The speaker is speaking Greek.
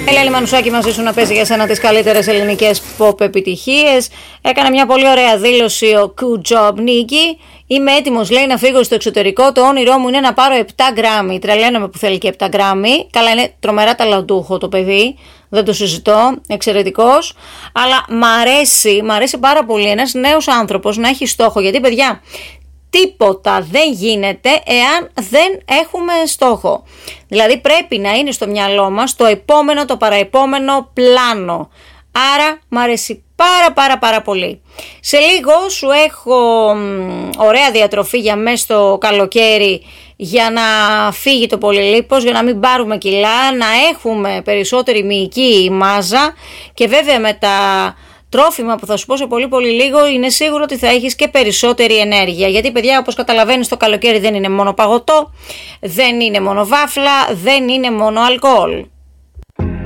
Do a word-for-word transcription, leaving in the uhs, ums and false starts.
Ελένη Μανουσάκη μαζί σου να παίζει για σένα τις καλύτερες ελληνικές pop επιτυχίες. Έκανε μια πολύ ωραία δήλωση ο Good Job Νίκη. Είμαι έτοιμος, λέει, να φύγω στο εξωτερικό. Το όνειρό μου είναι να πάρω επτά γκράμμι. Τρελαίνομαι που θέλει και επτά γκράμμι. Καλά, είναι τρομερά ταλαντούχο το παιδί. Δεν το συζητώ. Εξαιρετικός. Αλλά μ' αρέσει, μ' αρέσει πάρα πολύ ένας νέος άνθρωπος να έχει στόχο. Γιατί, παιδιά, τίποτα δεν γίνεται εάν δεν έχουμε στόχο. Δηλαδή πρέπει να είναι στο μυαλό μας το επόμενο, το παραεπόμενο πλάνο. Άρα μ' αρέσει πάρα πάρα πάρα πολύ. Σε λίγο σου έχω μ, ωραία διατροφή για μέσα στο καλοκαίρι, για να φύγει το πολυλίπος, για να μην πάρουμε κιλά, να έχουμε περισσότερη μυϊκή μάζα και βέβαια με τα τρόφιμα που θα σου πω σε πολύ πολύ λίγο είναι σίγουρο ότι θα έχεις και περισσότερη ενέργεια. Γιατί, παιδιά, όπως καταλαβαίνεις, το καλοκαίρι δεν είναι μόνο παγωτό, δεν είναι μόνο βάφλα, δεν είναι μόνο αλκοόλ.